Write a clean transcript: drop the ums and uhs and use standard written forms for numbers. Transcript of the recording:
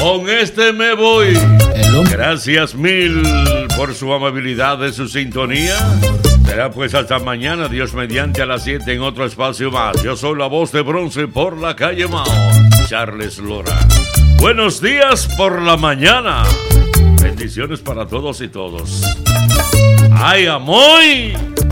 Con este me voy. Gracias mil por su amabilidad de su sintonía. Será pues hasta mañana, Dios mediante, a las 7 en otro espacio más. Yo soy la voz de bronce por la calle Mao, Charles Lora. Buenos días por la mañana. Bendiciones para todos y todos. ¡Ay, amoy!